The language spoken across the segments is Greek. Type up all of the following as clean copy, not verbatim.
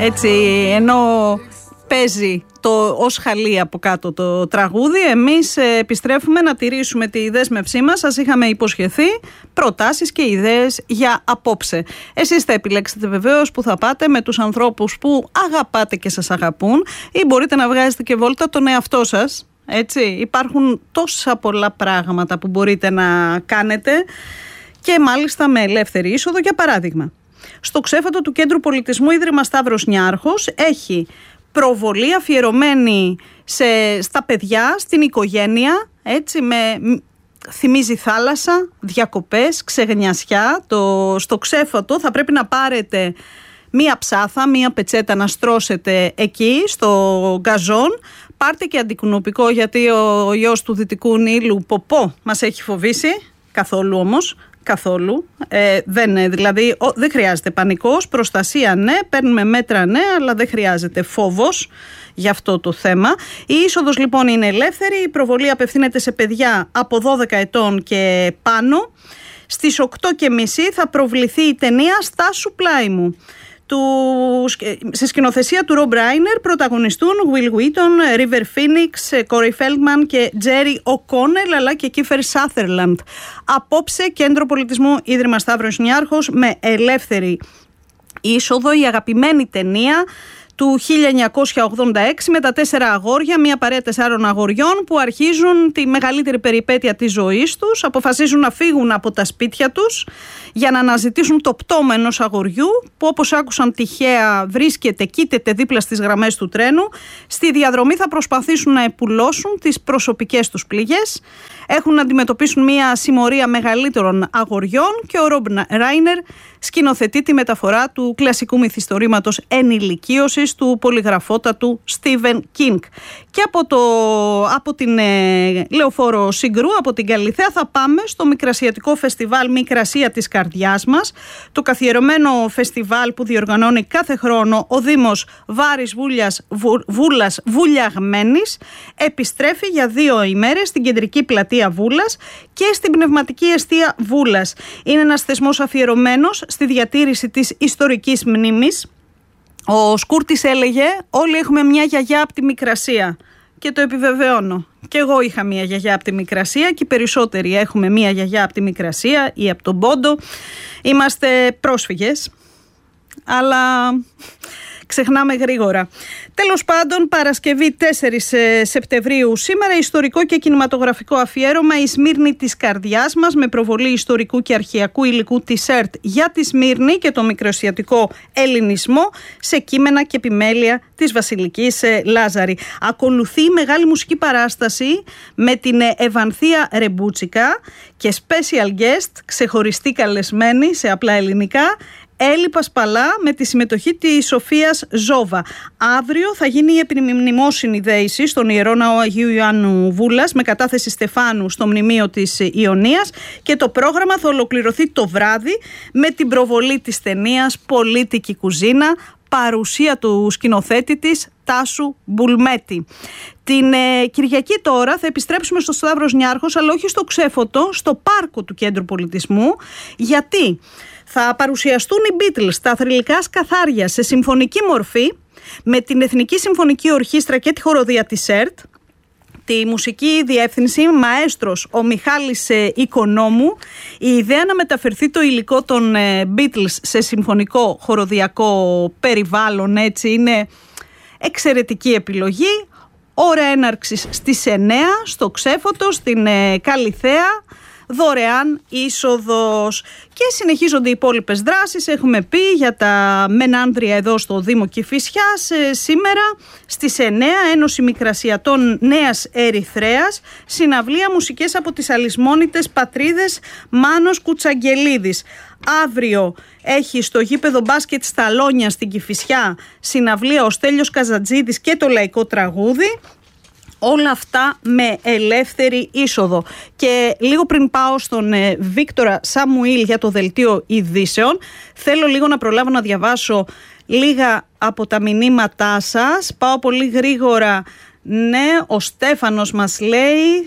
Έτσι, ενώ παίζει ως χαλί από κάτω το τραγούδι, εμείς επιστρέφουμε να τηρήσουμε τη δέσμευσή μας. Σας είχαμε υποσχεθεί προτάσεις και ιδέες για απόψε. Εσείς θα επιλέξετε βεβαίως που θα πάτε με τους ανθρώπους που αγαπάτε και σας αγαπούν, ή μπορείτε να βγάζετε και βόλτα τον εαυτό σας. Έτσι, υπάρχουν τόσα πολλά πράγματα που μπορείτε να κάνετε και μάλιστα με ελεύθερη είσοδο. Για παράδειγμα, στο Ξέφωτο του Κέντρου Πολιτισμού Ίδρυμα Σταύρος Νιάρχος έχει προβολή αφιερωμένη στα παιδιά, στην οικογένεια, έτσι, θυμίζει θάλασσα, διακοπές, ξεγνιασιά. Στο Ξέφωτο θα πρέπει να πάρετε μία ψάθα, μία πετσέτα να στρώσετε εκεί στο γκαζόν. Πάρτε και αντικουνουπικό, γιατί ο ιός του Δυτικού Νείλου Ποπό μας έχει φοβήσει. Καθόλου όμως. Καθόλου. Δεν χρειάζεται πανικός, προστασία ναι, παίρνουμε μέτρα ναι, αλλά δεν χρειάζεται φόβος για αυτό το θέμα. Η είσοδος λοιπόν είναι ελεύθερη, η προβολή απευθύνεται σε παιδιά από 12 ετών και πάνω. Στις 8.30 θα προβληθεί η ταινία «Στάσου πλάι μου». Σε σκηνοθεσία του Rob Reiner πρωταγωνιστούν Will Wheaton, River Phoenix, Corey Feldman και Jerry O'Connell, αλλά και Kiefer Sutherland. Απόψε, Κέντρο Πολιτισμού Ίδρυμα Σταύρος Νιάρχος, με ελεύθερη είσοδο, η αγαπημένη ταινία του 1986 με τα 4 αγόρια, μια παρέα 4 αγοριών που αρχίζουν τη μεγαλύτερη περιπέτεια της ζωής τους, αποφασίζουν να φύγουν από τα σπίτια τους για να αναζητήσουν το πτώμα ενός αγοριού που, όπως άκουσαν τυχαία, κοίταται δίπλα στις γραμμές του τρένου. Στη διαδρομή θα προσπαθήσουν να επουλώσουν τις προσωπικές τους πληγές. Έχουν να αντιμετωπίσουν μια συμμορία μεγαλύτερων αγοριών και ο Rob Reiner σκηνοθετεί τη μεταφορά του κλασικού μυθιστορήματος ενηλικίωσης του πολυγραφότατου Stephen King. Και από την Λεωφόρο Συγκρού, από την Καλιθέα, θα πάμε στο Μικρασιατικό Φεστιβάλ Μικρασία της Καρδιάς μας, το καθιερωμένο φεστιβάλ που διοργανώνει κάθε χρόνο ο Δήμος Βάρης Βούλας Βουλιαγμένης. Επιστρέφει για 2 ημέρες στην κεντρική πλατεία Βούλας και στην πνευματική εστία Βούλας. Είναι ένας θεσμός αφιερωμένος στη διατήρηση της ιστορικής μνήμης. Ο Σκούρτης έλεγε: όλοι έχουμε μια γιαγιά από τη Μικρασία. Και το επιβεβαιώνω. Και εγώ είχα μια γιαγιά από τη Μικρασία και οι περισσότεροι έχουμε μια γιαγιά από τη Μικρασία ή από τον Πόντο. Είμαστε πρόσφυγες, αλλά ξεχνάμε γρήγορα. Τέλος πάντων, Παρασκευή 4 Σεπτεμβρίου σήμερα, ιστορικό και κινηματογραφικό αφιέρωμα «Η Σμύρνη της Καρδιάς μας», με προβολή ιστορικού και αρχαιακού υλικού της ΕΡΤ για τη Σμύρνη και το μικρασιατικό ελληνισμό σε κείμενα και επιμέλεια της Βασιλικής Λάζαρη. Ακολουθεί μεγάλη μουσική παράσταση με την Ευανθία Ρεμπούτσικα και special guest, ξεχωριστή καλεσμένη σε απλά ελληνικά, Έλλη Πασπαλά, με τη συμμετοχή της Σοφίας Ζόβα. Αύριο θα γίνει η επιμνημόσυνη δέηση στον Ιερό Ναό Αγίου Ιωάννου Βούλας με κατάθεση Στεφάνου στο μνημείο της Ιωνίας και το πρόγραμμα θα ολοκληρωθεί το βράδυ με την προβολή της ταινίας «Πολίτικη κουζίνα», παρουσία του σκηνοθέτη της Τάσου Μπουλμέτη. Την Κυριακή τώρα θα επιστρέψουμε στο Σταύρος Νιάρχος, αλλά όχι στο Ξέφωτο, στο πάρκο του Κέντρου Πολιτισμού, γιατί θα παρουσιαστούν οι Beatles, τα θρυλικά σκαθάρια, σε συμφωνική μορφή με την Εθνική Συμφωνική Ορχήστρα και τη χοροδία της ΕΡΤ. Τη μουσική διεύθυνση μαέστρος ο Μιχάλης Οικονόμου. Η ιδέα να μεταφερθεί το υλικό των Beatles σε συμφωνικό χοροδιακό περιβάλλον, έτσι, είναι εξαιρετική επιλογή. Ώρα έναρξης στις 9 στο Ξέφωτο, στην Καλιθέα, δωρεάν είσοδος. Και συνεχίζονται οι υπόλοιπες δράσεις. Έχουμε πει για τα μενάνδρια εδώ στο Δήμο Κηφισιάς. Σήμερα στις 9, Ένωση Μικρασιατών Νέας Ερυθρέας, συναυλία μουσικές από τις αλυσμόνητες πατρίδες Μάνος Κουτσαγγελίδης. Αύριο έχει στο γήπεδο μπάσκετ στα Αλόνια στην Κηφισιά συναυλία ο Στέλιος Καζατζίδης και το λαϊκό τραγούδι. Όλα αυτά με ελεύθερη είσοδο. Και λίγο πριν πάω στον Βίκτορα Σαμουήλ για το δελτίο ειδήσεων, θέλω λίγο να προλάβω να διαβάσω λίγα από τα μηνύματά σας. Πάω πολύ γρήγορα. Ναι, ο Στέφανος μας λέει,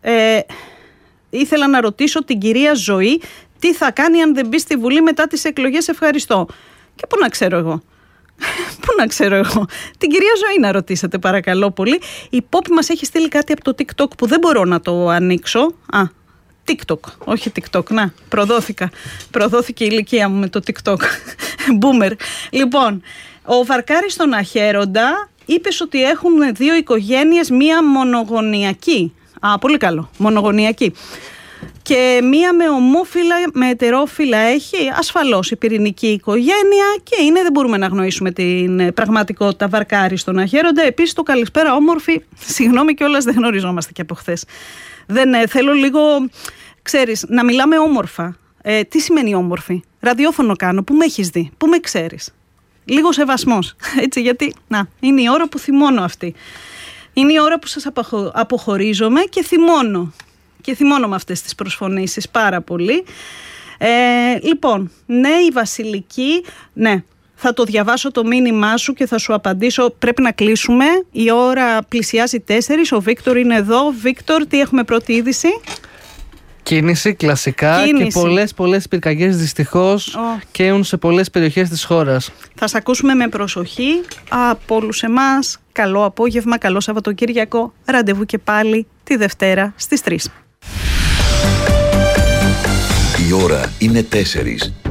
ήθελα να ρωτήσω την κυρία Ζωή τι θα κάνει αν δεν μπει στη Βουλή μετά τις εκλογές. Ευχαριστώ. Και πού να ξέρω εγώ. Πού να ξέρω εγώ. Την κυρία Ζωή να ρωτήσετε, παρακαλώ πολύ. Η Πόπη μας έχει στείλει κάτι από το TikTok που δεν μπορώ να το ανοίξω. TikTok, όχι TikTok. Να, προδόθηκε η ηλικία μου με το TikTok. Boomer. Λοιπόν, ο Βαρκάρης στον Αχέροντα είπες ότι έχουν 2 οικογένειες, μία μονογονιακή. Πολύ καλό, μονογονιακή. Και μία με ομόφυλα, με ετερόφυλα έχει. Ασφαλώς η πυρηνική οικογένεια και δεν μπορούμε να αγνοήσουμε την πραγματικότητα. Βαρκάρη στον Αχέροντα. Επίσης το καλησπέρα όμορφη. Συγγνώμη κιόλας, δεν γνωριζόμαστε και από χθες. Δεν θέλω λίγο, ξέρεις, να μιλάμε όμορφα. Τι σημαίνει όμορφη? Ραδιόφωνο κάνω, πού με έχεις δει, πού με ξέρεις? Λίγο σεβασμός, έτσι, γιατί είναι η ώρα που θυμώνω αυτή. Είναι η ώρα που σας αποχωρίζομαι και θυμώνω. Και θυμώνω με αυτές τις προσφωνήσεις πάρα πολύ. Λοιπόν, ναι, η Βασιλική, ναι, θα το διαβάσω το μήνυμά σου και θα σου απαντήσω. Πρέπει να κλείσουμε. Η ώρα πλησιάζει 4. Ο Βίκτορ είναι εδώ. Βίκτορ, τι έχουμε πρώτη είδηση? Κίνηση, κλασικά. Και πολλές πυρκαγιές δυστυχώς καίουν σε πολλές περιοχές της χώρας. Θα σας ακούσουμε με προσοχή από όλους εμάς. Καλό απόγευμα, καλό Σαββατοκύριακο. Ραντεβού και πάλι τη Δευτέρα στις 3. Η ώρα είναι 4.